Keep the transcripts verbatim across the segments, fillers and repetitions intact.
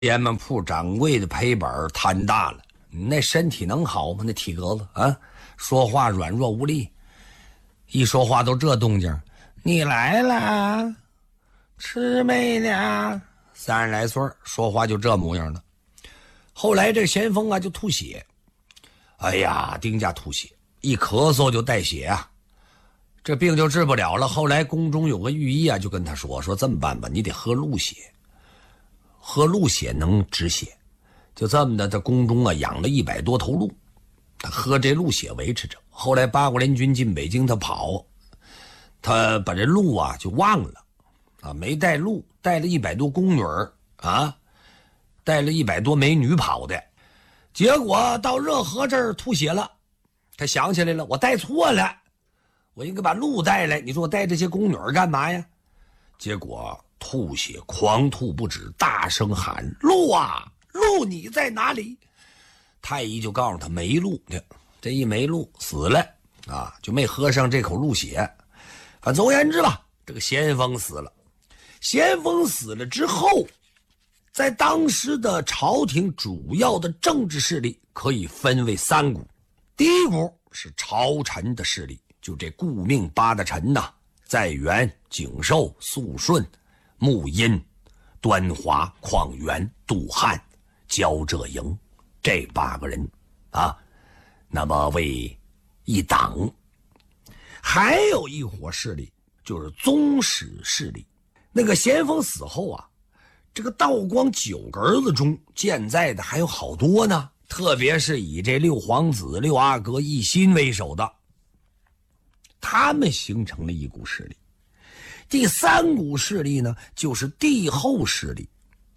烟门铺掌柜的赔本摊大了，你那身体能好吗？那体格子啊，说话软弱无力，一说话都这动静。你来了，吃没呢？三十来岁说话就这模样了。后来这咸丰啊就吐血，哎呀，丁家吐血，一咳嗽就带血啊，这病就治不了了。后来宫中有个御医啊，就跟他说说这么办吧，你得喝鹿血，喝鹿血能止血。就这么的，在宫中啊养了一百多头鹿，他喝这鹿血维持着。后来八国联军进北京，他跑，他把这鹿啊就忘了啊，没带鹿，带了一百多宫女儿啊，带了一百多美女跑的，结果到热河这儿吐血了。他想起来了，我带错了，我应该把鹿带来，你说我带这些宫女儿干嘛呀？结果吐血狂吐不止，大声喊：鹿啊，鹿你在哪里？太医就告诉他没鹿的，这一没鹿死了啊，就没喝上这口鹿血。反正总而言之吧，这个咸丰死了。咸丰死了之后，在当时的朝廷主要的政治势力可以分为三股。第一股是朝臣的势力，就这顾命八大臣呐，在元、景寿、肃顺、穆荫、端华、况元、杜汉、焦浙营这八个人啊，那么为一党。还有一伙势力就是宗室势力。那个咸丰死后啊，这个道光九个儿子中健在的还有好多呢，特别是以这六皇子六阿哥奕欣为首的，他们形成了一股势力。第三股势力呢，就是帝后势力。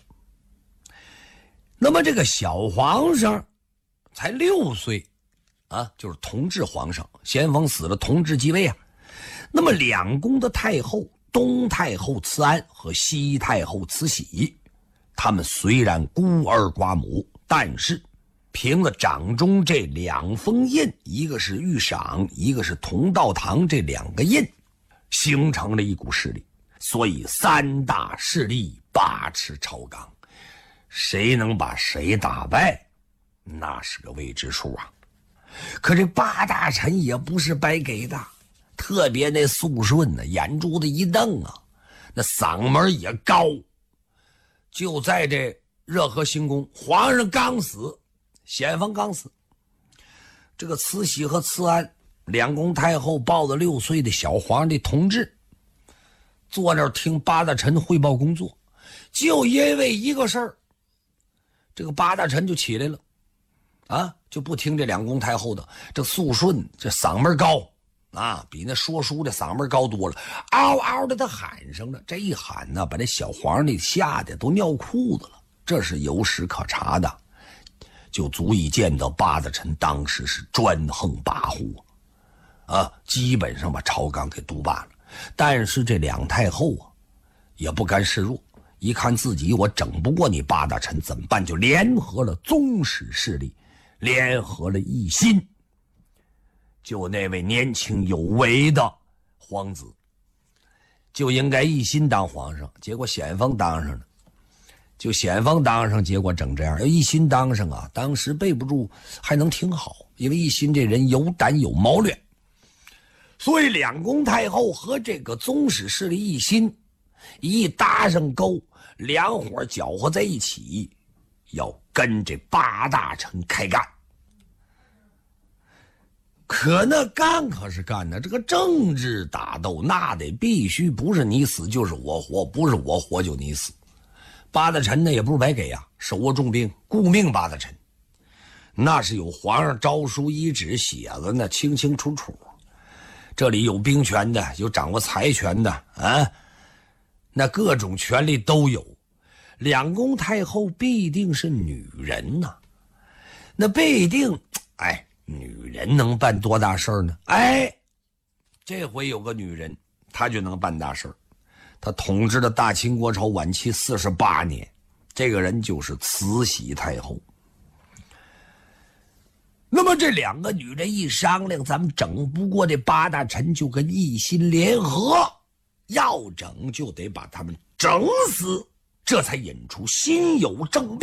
那么这个小皇上才六岁啊，就是同治皇上，咸丰死了，同治继位啊。那么两宫的太后，东太后慈安和西太后慈禧，他们虽然孤儿寡母，但是凭了掌中这两封印，一个是御赏，一个是同道堂，这两个印形成了一股势力。所以三大势力把持朝纲，谁能把谁打败，那是个未知数啊。可这八大臣也不是白给的，特别那肃顺呢，眼珠子一瞪啊，那嗓门也高。就在这热河行宫，皇上刚死，咸丰刚死，这个慈禧和慈安两宫太后抱着六岁的小皇帝同治，坐那儿听八大臣汇报工作。就因为一个事儿，这个八大臣就起来了啊，就不听这两宫太后的。这肃顺这嗓门高啊，比那说书的嗓门高多了，嗷嗷的他喊上了。这一喊呢，把这小皇帝吓得都尿裤子了，这是有史可查的，就足以见到八大臣当时是专横跋扈啊，基本上把朝纲给督办了。但是这两太后啊，也不甘示弱，一看自己我整不过你八大臣怎么办，就联合了宗室势力，联合了奕欣，就那位年轻有为的皇子，就应该奕欣当皇上，结果咸丰当上了。就咸丰当上，结果整这样。要奕欣当上啊，当时备不住还能挺好，因为奕欣这人有胆有谋略。所以两宫太后和这个宗室势力奕欣一搭上钩，两伙搅和在一起，要跟这八大臣开干。可那干可是干呢，这个政治打斗那得必须不是你死就是我活，不是我活就你死。八大臣呢也不是白给呀、啊，手握重兵，顾命八大臣，那是有皇上诏书遗旨写的呢，清清楚楚。这里有兵权的，有掌握财权的啊，那各种权力都有。两宫太后必定是女人呐、啊，那必定，哎，女人能办多大事儿呢？哎，这回有个女人，她就能办大事儿。她统治了大清国朝晚期四十八年，这个人就是慈禧太后。那么这两个女人一商量，咱们整不过这八大臣，就跟奕欣联合，要整就得把他们整死， 这才引出心有政变。